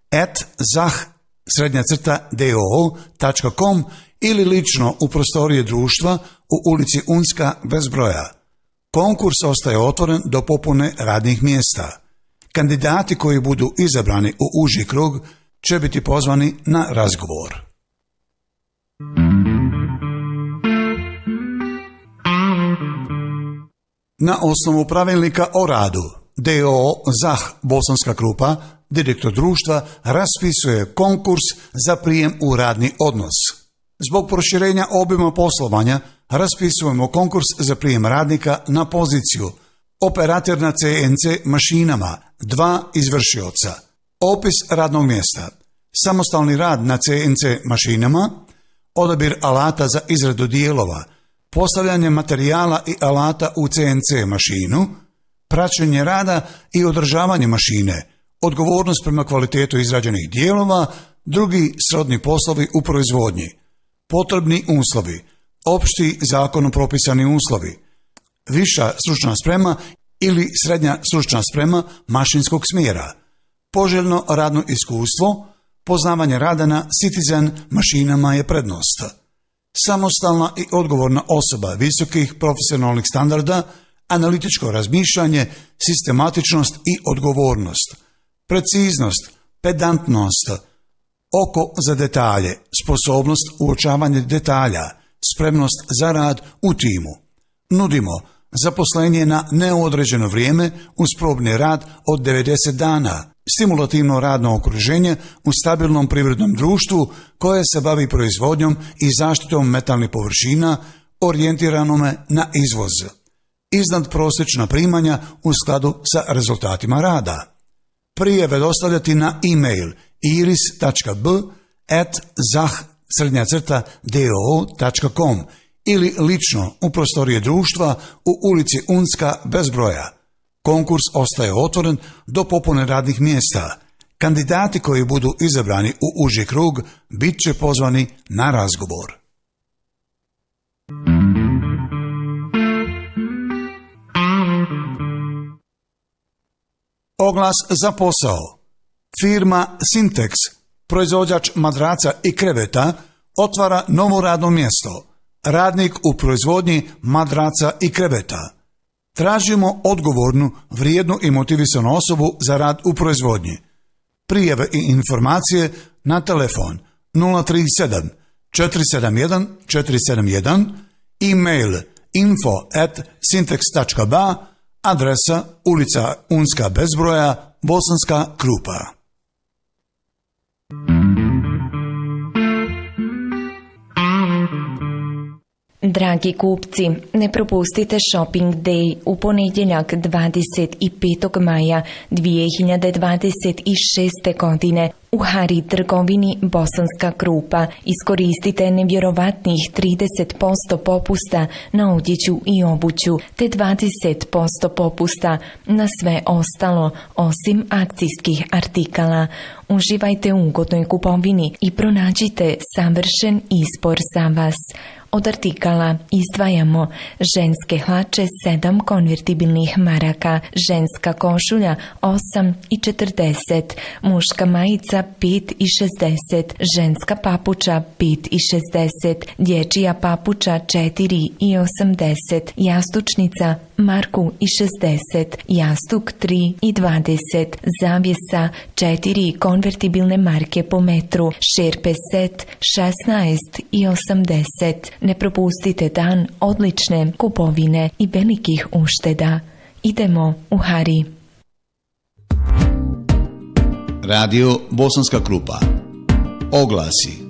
zah_doo.com ili lično u prostorije društva u ulici Unska bez broja. Konkurs ostaje otvoren do popune radnih mjesta. Kandidati koji budu izabrani u uži krug će biti pozvani na razgovor. Na osnovu pravilnika o radu, D.O.O. Zah Bosanska Krupa, direktor društva, raspisuje konkurs za prijem u radni odnos. Zbog proširenja obima poslovanja, raspisujemo konkurs za prijem radnika na poziciju operator na CNC mašinama, 2 izvršioca. Opis radnog mjesta: samostalni rad na CNC mašinama, odabir alata za izradu dijelova, postavljanje materijala i alata u CNC mašinu, praćenje rada i održavanje mašine, odgovornost prema kvalitetu izrađenih dijelova, drugi srodni poslovi u proizvodnji, potrebni uslovi, opšti zakonom propisani uslovi, viša stručna sprema ili srednja stručna sprema mašinskog smjera, poželjno radno iskustvo, poznavanje rada na Citizen mašinama je prednost, samostalna i odgovorna osoba visokih profesionalnih standarda, analitičko razmišljanje, sistematičnost i odgovornost, preciznost, pedantnost, oko za detalje, sposobnost uočavanja detalja, spremnost za rad u timu. Nudimo zaposlenje na neodređeno vrijeme uz probni rad od 90 dana, stimulativno radno okruženje u stabilnom privrednom društvu koje se bavi proizvodnjom i zaštitom metalnih površina orijentiranome na izvoz. Iznad prosječna primanja u skladu sa rezultatima rada. Prijave dostavljati na e-mail iris.b@zah_doo.com ili lično u prostorije društva u ulici Unska bez broja. Konkurs ostaje otvoren do popune radnih mjesta. Kandidati koji budu izabrani u uži krug bit će pozvani na razgovor. Oglas za posao. Firma Sintex, proizvođač madraca i kreveta, otvara novo radno mjesto. Radnik u proizvodnji madraca i kreveta. Tražimo odgovornu, vrijednu i motivisanu osobu za rad u proizvodnji. Prijave i informacije na telefon 037 471 471, e-mail info@sintex.ba, adresa ulica Unska bez broja, Bosanska Krupa. Dragi kupci, ne propustite Shopping Day u ponedjeljak 25. maja 2026. godine u Hari trgovini Bosanska Krupa. Iskoristite nevjerovatnih 30% popusta na odjeću i obuću, te 20% popusta na sve ostalo osim akcijskih artikala. Uživajte u ugodnoj kupovini i pronađite savršen izbor za vas. Od artikala izdvajamo ženske hlače 7 konvertibilnih maraka, ženska košulja 8,40, muška majica 5,60, ženska papuča 5,60, dječja papuča 4,80, jastučnica marku i 60, jastuk 3,20, zavjesa 4 konvertibilne marke po metru, šerpe set 16,80. Ne propustite dan odlične kupovine i velikih ušteda. Idemo u Hari. Radio Bosanska Krupa. Oglasi.